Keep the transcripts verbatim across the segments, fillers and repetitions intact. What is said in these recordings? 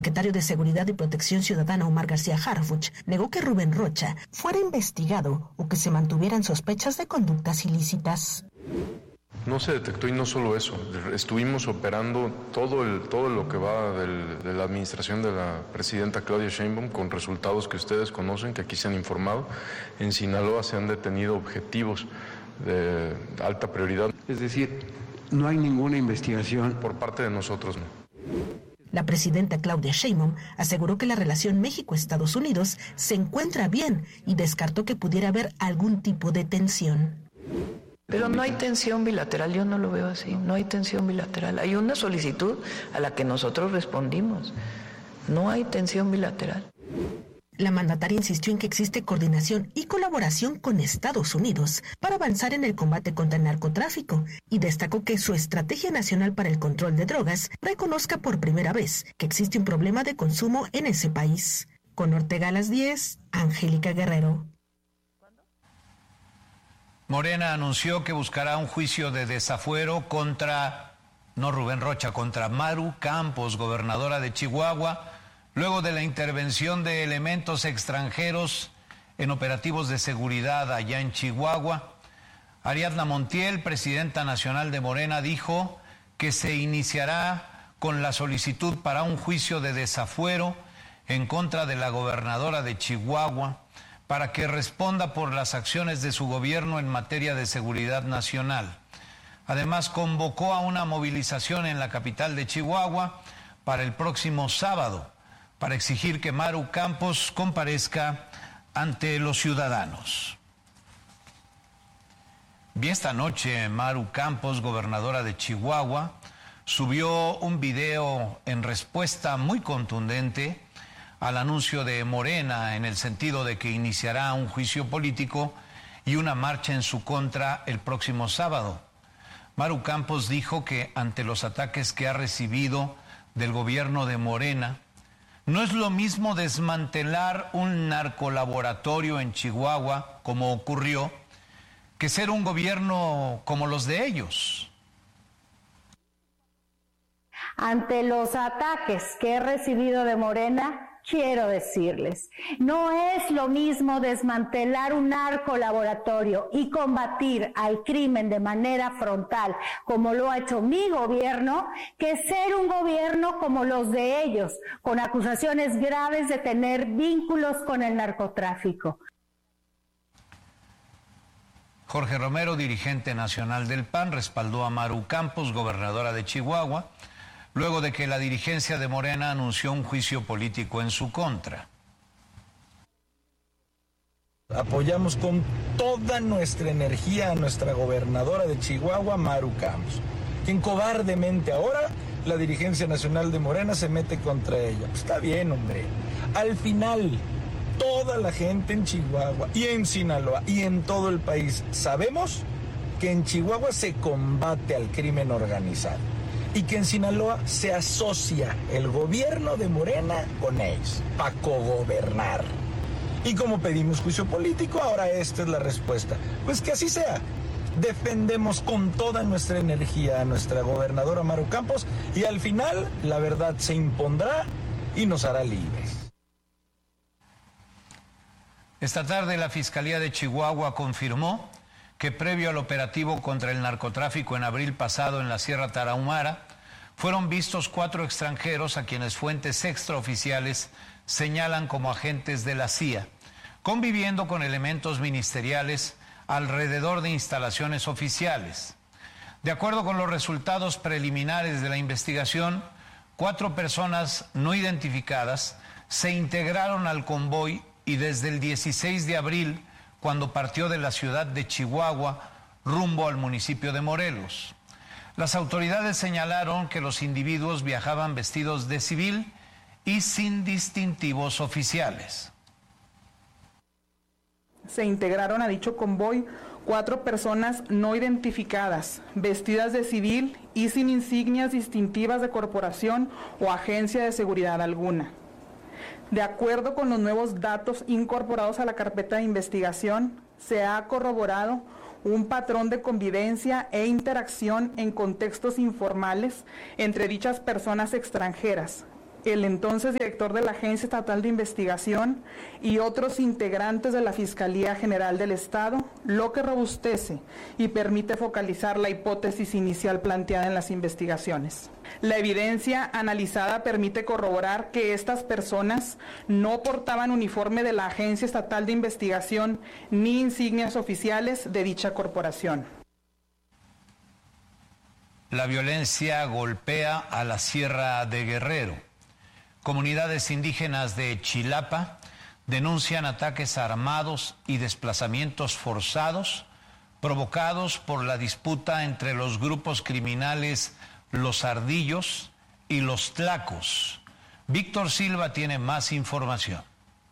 El secretario de Seguridad y Protección Ciudadana Omar García Harfuch negó que Rubén Rocha fuera investigado o que se mantuvieran sospechas de conductas ilícitas. No se detectó y no solo eso, estuvimos operando todo, el, todo lo que va del, de la administración de la presidenta Claudia Sheinbaum con resultados que ustedes conocen, que aquí se han informado. En Sinaloa se han detenido objetivos de alta prioridad. Es decir, no hay ninguna investigación. Por parte de nosotros, no. La presidenta Claudia Sheinbaum aseguró que la relación México-Estados Unidos se encuentra bien y descartó que pudiera haber algún tipo de tensión. Pero no hay tensión bilateral, yo no lo veo así, no hay tensión bilateral. Hay una solicitud a la que nosotros respondimos. No hay tensión bilateral. La mandataria insistió en que existe coordinación y colaboración con Estados Unidos para avanzar en el combate contra el narcotráfico y destacó que su Estrategia Nacional para el Control de Drogas reconozca por primera vez que existe un problema de consumo en ese país. Con Ortega a las diez, Angélica Guerrero. Morena anunció que buscará un juicio de desafuero contra, no Rubén Rocha, contra Maru Campos, gobernadora de Chihuahua, luego de la intervención de elementos extranjeros en operativos de seguridad allá en Chihuahua. Ariadna Montiel, presidenta nacional de Morena, dijo que se iniciará con la solicitud para un juicio de desafuero en contra de la gobernadora de Chihuahua para que responda por las acciones de su gobierno en materia de seguridad nacional. Además, convocó a una movilización en la capital de Chihuahua para el próximo sábado, para exigir que Maru Campos comparezca ante los ciudadanos. Y esta noche Maru Campos, gobernadora de Chihuahua, subió un video en respuesta muy contundente al anuncio de Morena en el sentido de que iniciará un juicio político y una marcha en su contra el próximo sábado. Maru Campos dijo que ante los ataques que ha recibido del gobierno de Morena, no es lo mismo desmantelar un narcolaboratorio en Chihuahua, como ocurrió, que ser un gobierno como los de ellos. Ante los ataques que he recibido de Morena, quiero decirles, no es lo mismo desmantelar un narcolaboratorio y combatir al crimen de manera frontal, como lo ha hecho mi gobierno, que ser un gobierno como los de ellos, con acusaciones graves de tener vínculos con el narcotráfico. Jorge Romero, dirigente nacional del P A N, respaldó a Maru Campos, gobernadora de Chihuahua, luego de que la dirigencia de Morena anunció un juicio político en su contra. Apoyamos con toda nuestra energía a nuestra gobernadora de Chihuahua, Maru Campos, quien cobardemente ahora la dirigencia nacional de Morena se mete contra ella. Pues está bien, hombre. Al final, toda la gente en Chihuahua y en Sinaloa y en todo el país sabemos que en Chihuahua se combate al crimen organizado y que en Sinaloa se asocia el gobierno de Morena con ellos para cogobernar. Y como pedimos juicio político, ahora esta es la respuesta. Pues que así sea. Defendemos con toda nuestra energía a nuestra gobernadora Maru Campos y al final la verdad se impondrá y nos hará libres. Esta tarde la Fiscalía de Chihuahua confirmó que previo al operativo contra el narcotráfico en abril pasado en la Sierra Tarahumara, fueron vistos cuatro extranjeros a quienes fuentes extraoficiales señalan como agentes de la C I A, conviviendo con elementos ministeriales alrededor de instalaciones oficiales. De acuerdo con los resultados preliminares de la investigación, cuatro personas no identificadas se integraron al convoy y desde el dieciséis de abril, cuando partió de la ciudad de Chihuahua rumbo al municipio de Morelos. Las autoridades señalaron que los individuos viajaban vestidos de civil y sin distintivos oficiales. Se integraron a dicho convoy cuatro personas no identificadas, vestidas de civil y sin insignias distintivas de corporación o agencia de seguridad alguna. De acuerdo con los nuevos datos incorporados a la carpeta de investigación, se ha corroborado un patrón de convivencia e interacción en contextos informales entre dichas personas extranjeras, el entonces director de la Agencia Estatal de Investigación y otros integrantes de la Fiscalía General del Estado, lo que robustece y permite focalizar la hipótesis inicial planteada en las investigaciones. La evidencia analizada permite corroborar que estas personas no portaban uniforme de la Agencia Estatal de Investigación ni insignias oficiales de dicha corporación. La violencia golpea a la Sierra de Guerrero. Comunidades indígenas de Chilapa denuncian ataques armados y desplazamientos forzados provocados por la disputa entre los grupos criminales Los Ardillos y Los Tlacos. Víctor Silva tiene más información.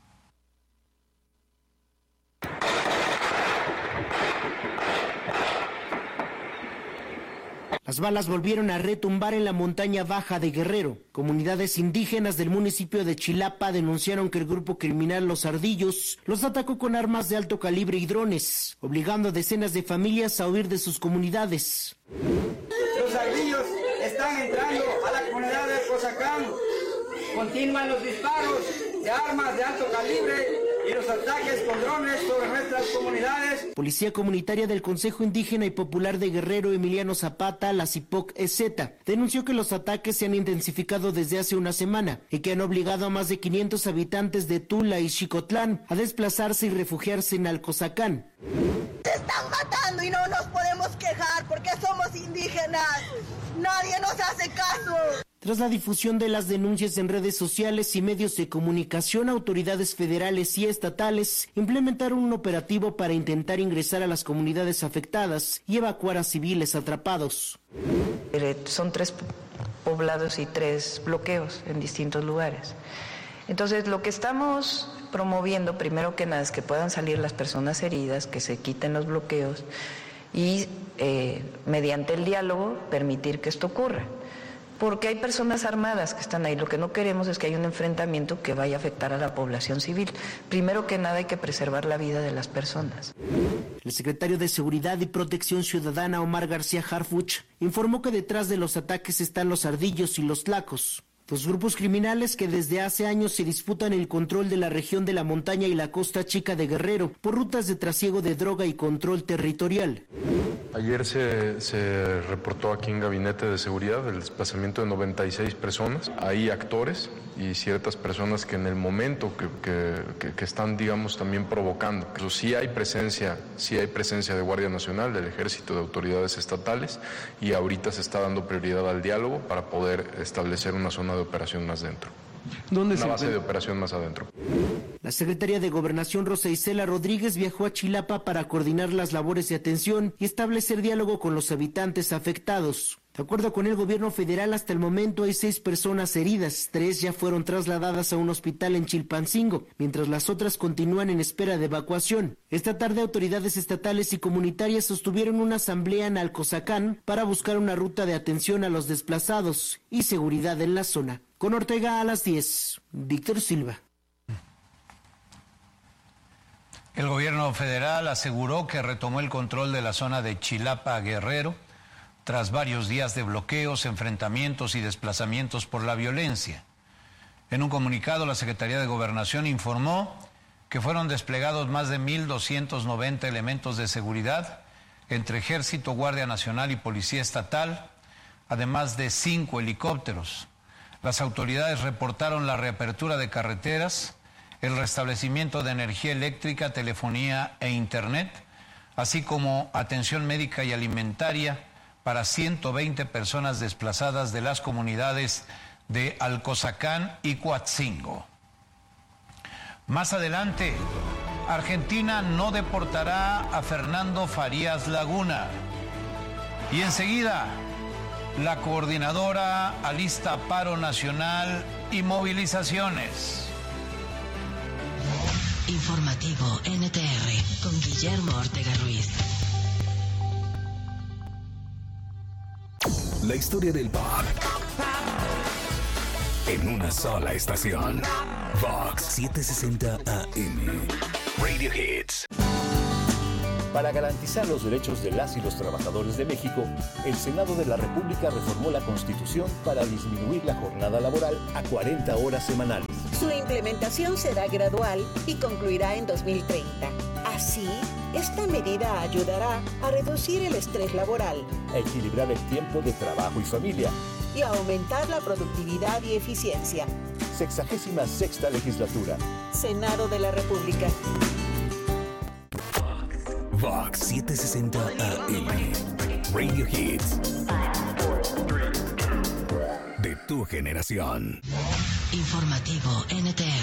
Las balas volvieron a retumbar en la montaña baja de Guerrero. Comunidades indígenas del municipio de Chilapa denunciaron que el grupo criminal Los Ardillos los atacó con armas de alto calibre y drones, obligando a decenas de familias a huir de sus comunidades. Los ardillos están entrando a la comunidad de Cosacán. Continúan los disparos de armas de alto calibre y los ataques con drones sobre nuestras comunidades. Policía Comunitaria del Consejo Indígena y Popular de Guerrero, Emiliano Zapata, la CIPOC-E Z, denunció que los ataques se han intensificado desde hace una semana y que han obligado a más de quinientos habitantes de Tula y Xicotlán a desplazarse y refugiarse en Alcozacán. Se están matando y no nos podemos quejar porque somos indígenas. Nadie nos hace caso. Tras la difusión de las denuncias en redes sociales y medios de comunicación, autoridades federales y estatales implementaron un operativo para intentar ingresar a las comunidades afectadas y evacuar a civiles atrapados. Son tres poblados y tres bloqueos en distintos lugares. Entonces, lo que estamos promoviendo, primero que nada, es que puedan salir las personas heridas, que se quiten los bloqueos y, eh, mediante el diálogo, permitir que esto ocurra. Porque hay personas armadas que están ahí. Lo que no queremos es que haya un enfrentamiento que vaya a afectar a la población civil. Primero que nada hay que preservar la vida de las personas. El secretario de Seguridad y Protección Ciudadana, Omar García Harfuch, informó que detrás de los ataques están los Ardillos y los Tlacos, dos grupos criminales que desde hace años se disputan el control de la región de la montaña y la costa chica de Guerrero por rutas de trasiego de droga y control territorial. Ayer se, se reportó aquí en Gabinete de Seguridad el desplazamiento de noventa y seis personas. Hay actores y ciertas personas que en el momento que, que, que, que están, digamos, también provocando. Pero sí hay presencia, sí hay presencia de Guardia Nacional, del Ejército, de autoridades estatales, y ahorita se está dando prioridad al diálogo para poder establecer una zona de operación más dentro. ¿Dónde Una se base encuentra? de operación más adentro. La secretaria de Gobernación, Rosa Isela Rodríguez, viajó a Chilapa para coordinar las labores de atención y establecer diálogo con los habitantes afectados. De acuerdo con el gobierno federal, hasta el momento hay seis personas heridas, tres ya fueron trasladadas a un hospital en Chilpancingo, mientras las otras continúan en espera de evacuación. Esta tarde, autoridades estatales y comunitarias sostuvieron una asamblea en Alcozacán para buscar una ruta de atención a los desplazados y seguridad en la zona. Con Ortega a las diez, Víctor Silva. El gobierno federal aseguró que retomó el control de la zona de Chilapa, Guerrero, tras varios días de bloqueos, enfrentamientos y desplazamientos por la violencia. En un comunicado, la Secretaría de Gobernación informó que fueron desplegados más de mil doscientos noventa elementos de seguridad entre Ejército, Guardia Nacional y Policía Estatal, además de cinco helicópteros. Las autoridades reportaron la reapertura de carreteras, el restablecimiento de energía eléctrica, telefonía e internet, así como atención médica y alimentaria para ciento veinte personas desplazadas de las comunidades de Alcozacán y Coatzingo. Más adelante, Argentina no deportará a Fernando Farías Laguna. Y enseguida, la coordinadora alista paro nacional y movilizaciones. Informativo N T R con Guillermo Ortega Ruiz. La historia del pop en una sola estación. Vox setecientos sesenta A M. Radio Hits. Para garantizar los derechos de las y los trabajadores de México, el Senado de la República reformó la Constitución para disminuir la jornada laboral a cuarenta horas semanales. Su implementación será gradual y concluirá en dos mil treinta. Así, esta medida ayudará a reducir el estrés laboral, a equilibrar el tiempo de trabajo y familia y a aumentar la productividad y eficiencia. Sexagésima sexta legislatura. Senado de la República. Vox setecientos sesenta A M. Radio Hits. De tu generación. Informativo N T R.